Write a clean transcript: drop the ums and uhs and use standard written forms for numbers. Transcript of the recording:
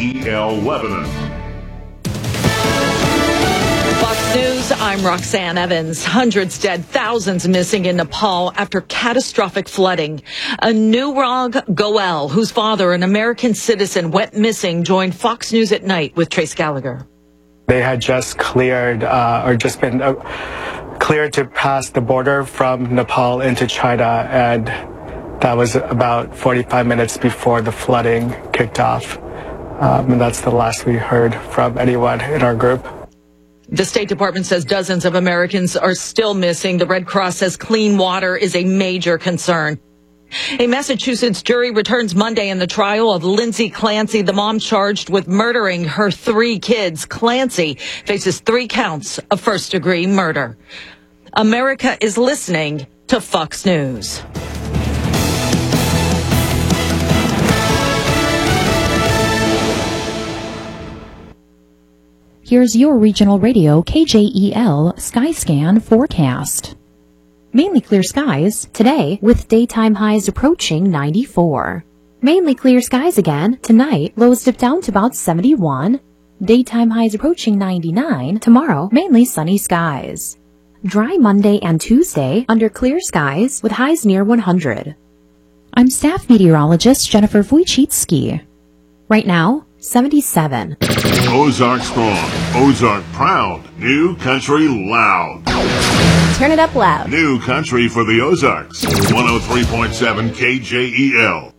KJEL Lebanon. Fox News, I'm Roxanne Evans. Hundreds dead, thousands missing in Nepal after catastrophic flooding. Anurag Goel, whose father, an American citizen, went missing, joined Fox News at Night with Trace Gallagher. They had just cleared cleared to pass the border from Nepal into China, and that was about 45 minutes before the flooding kicked off. And that's the last we heard from anyone in our group. The State Department says dozens of Americans are still missing. The Red Cross says clean water is a major concern. A Massachusetts jury returns Monday in the trial of Lindsay Clancy, the mom charged with murdering her 3 kids. Clancy faces 3 counts of first-degree murder. America is listening to Fox News. Here's your regional radio KJEL Skyscan forecast. Mainly clear skies today with daytime highs approaching 94. Mainly clear skies again tonight, lows dip down to about 71. Daytime highs approaching 99. Tomorrow, mainly sunny skies. Dry Monday and Tuesday under clear skies with highs near 100. I'm staff meteorologist Jennifer Wojcicki. Right now, 77. Ozark strong, Ozark proud, new country loud. Turn it up loud. New country for the Ozarks. 103.7 KJEL.